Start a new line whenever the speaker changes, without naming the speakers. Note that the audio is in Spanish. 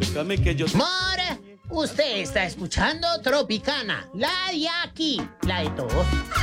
Déjame que yo...
More, usted está escuchando Tropicana, la de aquí, la de todos.